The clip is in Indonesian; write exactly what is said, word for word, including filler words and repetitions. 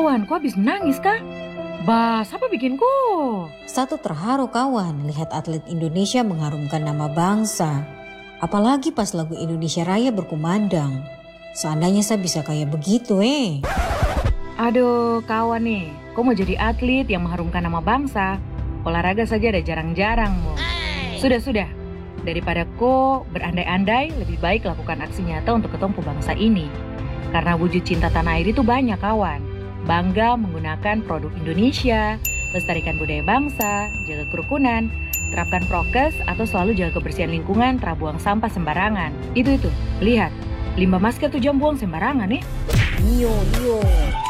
kawan, kau habis nangis kah? Bas, apa bikin kau? Satu terharu kawan lihat atlet Indonesia mengharumkan nama bangsa. Apalagi pas lagu Indonesia Raya berkumandang. Seandainya saya bisa kayak begitu eh. Aduh kawan nih, kau mau jadi atlet yang mengharumkan nama bangsa? Olahraga saja ada jarang-jarang mo. Sudah-sudah, daripada kau berandai-andai, lebih baik lakukan aksi nyata untuk ketompo bangsa ini. Karena wujud cinta tanah air itu banyak kawan. Bangga menggunakan produk Indonesia, lestarikan budaya bangsa, jaga kerukunan, terapkan prokes atau selalu jaga kebersihan lingkungan, tak buang sampah sembarangan. Itu-itu, lihat, limbah masker tuh jangan buang sembarangan nih. Iyo, iyo.